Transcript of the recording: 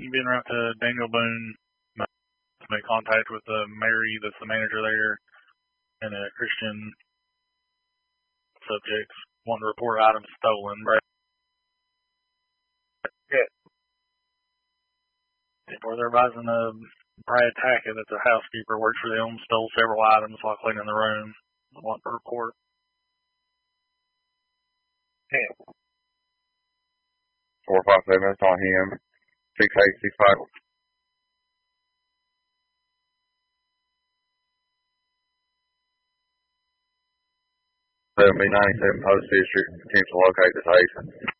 you been around to Daniel Boone to make contact with Mary, that's the manager there, and a Christian subjects wanting to report items stolen, right? Yeah. Or they're advising Brad Tackett, that's a housekeeper, works for them, stole several items while cleaning the room. Want to report. Yeah. 457, that's on him. 6865. 97 Post District, potential locate this agent.